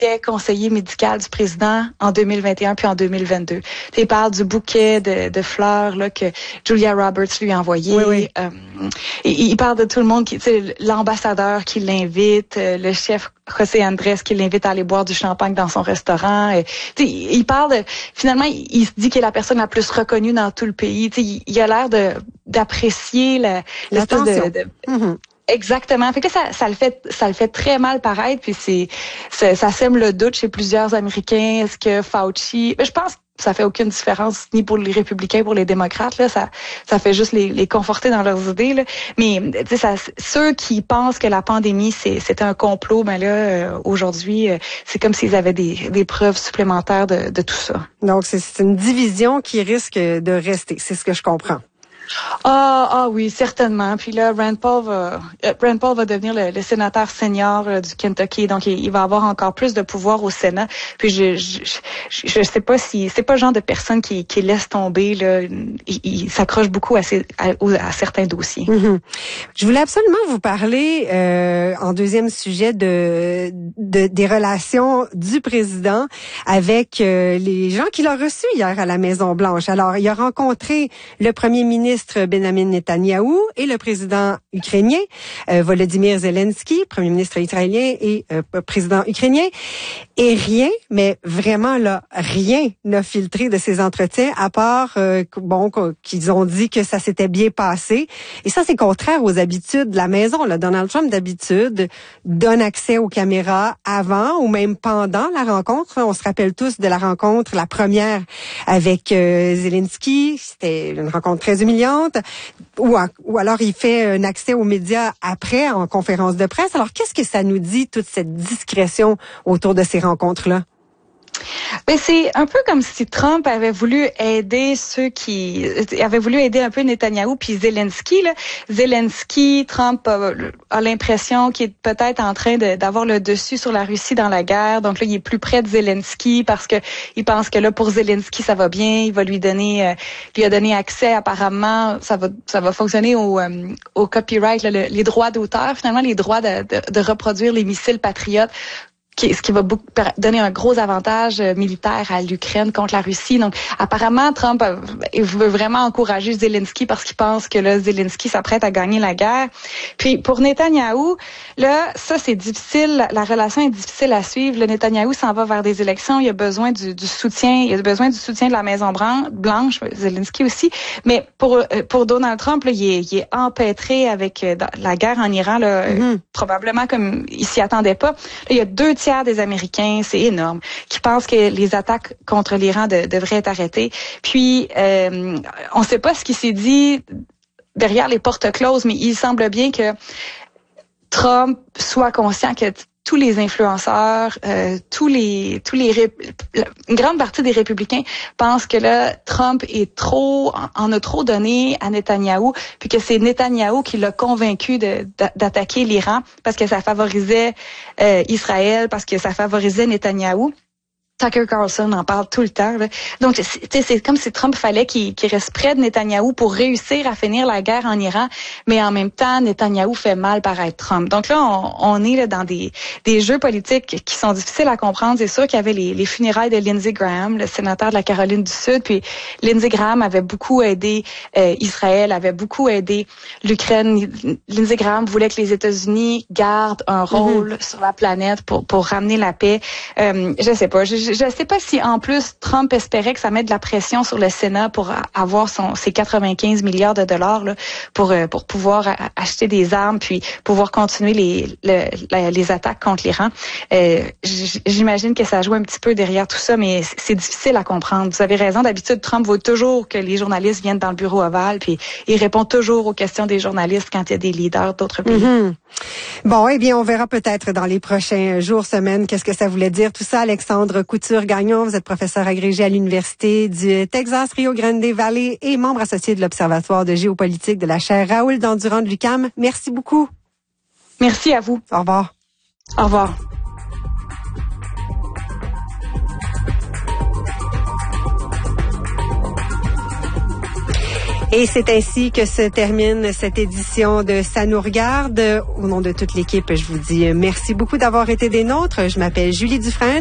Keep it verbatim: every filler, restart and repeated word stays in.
était conseiller médical du président en deux mille vingt et un puis en deux mille vingt-deux. Il parle du bouquet de, de fleurs là que Julia Roberts lui a envoyé. Oui, oui. Euh, il, il parle de tout le monde, qui, l'ambassadeur qui l'invite, le chef José Andrés qui l'invite à aller boire du champagne dans son restaurant. Et, il parle de, finalement, il, il se dit qu'il est la personne la plus reconnue dans tout le pays. Il, il a l'air de d'apprécier la, l'espèce de, de mm-hmm. Exactement. Fait que ça, ça le fait, ça le fait très mal paraître. Puis c'est, ça, ça sème le doute chez plusieurs Américains. Est-ce que Fauci, je pense que ça fait aucune différence ni pour les républicains, ni pour les démocrates. Là, ça, ça fait juste les, les conforter dans leurs idées. Là. Mais tu sais, ça, ceux qui pensent que la pandémie c'est, c'est un complot, ben là, euh, aujourd'hui, euh, c'est comme s'ils avaient des, des preuves supplémentaires de, de tout ça. Donc c'est, c'est une division qui risque de rester. C'est ce que je comprends. Ah, ah oui, certainement. Puis là, Rand Paul va, euh, Rand Paul va devenir le, le sénateur senior euh, du Kentucky, donc il, il va avoir encore plus de pouvoir au Sénat. Puis je, je, je, je sais pas si c'est pas le genre de personne qui, qui laisse tomber là. Il, il s'accroche beaucoup à, ses, à, à certains dossiers. Mm-hmm. Je voulais absolument vous parler euh, en deuxième sujet de, de des relations du président avec euh, les gens qu'il a reçus hier à la Maison Blanche. Alors, il a rencontré le premier ministre Benjamin Netanyahou et le président ukrainien euh, Volodymyr Zelensky, premier ministre israélien et euh, président ukrainien. Et rien, mais vraiment là, rien n'a filtré de ces entretiens à part euh, bon qu'ils ont dit que ça s'était bien passé. Et ça, c'est contraire aux habitudes de la maison. Là. Donald Trump, d'habitude, donne accès aux caméras avant ou même pendant la rencontre. On se rappelle tous de la rencontre, la première avec euh, Zelensky. C'était une rencontre très humiliante. Ou, ou alors il fait un accès aux médias après, en conférence de presse. Alors, qu'est-ce que ça nous dit, toute cette discrétion autour de ces rencontres-là? Ben c'est un peu comme si Trump avait voulu aider ceux qui avait voulu aider un peu Netanyahou puis Zelensky là. Zelensky, Trump a, a l'impression qu'il est peut-être en train de, d'avoir le dessus sur la Russie dans la guerre. Donc là, il est plus près de Zelensky parce que il pense que là pour Zelensky ça va bien. Il va lui donner, euh, lui a donné accès apparemment. Ça va, ça va fonctionner au, euh, au copyright, là, le, les droits d'auteur finalement, les droits de, de, de reproduire les missiles patriotes. Qui, ce qui va beaucoup, donner un gros avantage militaire à l'Ukraine contre la Russie. Donc, apparemment, Trump a, il veut vraiment encourager Zelensky parce qu'il pense que là, Zelensky s'apprête à gagner la guerre. Puis, pour Netanyahou, là, ça, c'est difficile. La, la relation est difficile à suivre. Le Netanyahou s'en va vers des élections. Il a besoin du, du soutien. Il a besoin du soutien de la Maison Blanche, Zelensky aussi. Mais pour pour Donald Trump, là, il est, il est empêtré avec la guerre en Iran, là, mm-hmm. probablement comme il s'y attendait pas. Là, il y a deux tiers des Américains, c'est énorme, qui pensent que les attaques contre l'Iran de, devraient être arrêtées. Puis, euh, on ne sait pas ce qui s'est dit derrière les portes closes, mais il semble bien que Trump soit conscient que tous les influenceurs, euh, tous les, tous les, ré- une grande partie des républicains pensent que là, Trump est trop, en a trop donné à Netanyahou, puis que c'est Netanyahou qui l'a convaincu de, d'attaquer l'Iran parce que ça favorisait euh, Israël, parce que ça favorisait Netanyahou. Tucker Carlson en parle tout le temps. Là. Donc, c'est, c'est comme si Trump fallait qu'il, qu'il reste près de Netanyahou pour réussir à finir la guerre en Iran, mais en même temps, Netanyahou fait mal paraître Trump. Donc là, on, on est là dans des, des jeux politiques qui sont difficiles à comprendre. C'est sûr qu'il y avait les, les funérailles de Lindsey Graham, le sénateur de la Caroline du Sud, puis Lindsey Graham avait beaucoup aidé euh, Israël, avait beaucoup aidé l'Ukraine. Lindsey Graham voulait que les États-Unis gardent un rôle mm-hmm. sur la planète pour, pour ramener la paix. Euh, je sais pas, je, Je ne sais pas si, en plus, Trump espérait que ça mette de la pression sur le Sénat pour avoir son, ses quatre-vingt-quinze milliards de dollars là, pour, pour pouvoir a, acheter des armes puis pouvoir continuer les, le, les attaques contre l'Iran. Euh, j'imagine que ça joue un petit peu derrière tout ça, mais c'est difficile à comprendre. Vous avez raison, d'habitude, Trump veut toujours que les journalistes viennent dans le bureau ovale puis il répond toujours aux questions des journalistes quand il y a des leaders d'autres pays. Mm-hmm. Bon, eh bien, on verra peut-être dans les prochains jours, semaines, qu'est-ce que ça voulait dire tout ça. Alexandre Couture-Gagnon, vous êtes professeur agrégé à l'Université du Texas, Rio Grande Valley et membre associé de l'Observatoire de géopolitique de la chaire Raoul Dandurand de l'U Q A M. Merci beaucoup. Merci à vous. Au revoir. Au revoir. Et c'est ainsi que se termine cette édition de Ça nous regarde. Au nom de toute l'équipe, je vous dis merci beaucoup d'avoir été des nôtres. Je m'appelle Julie Dufresne.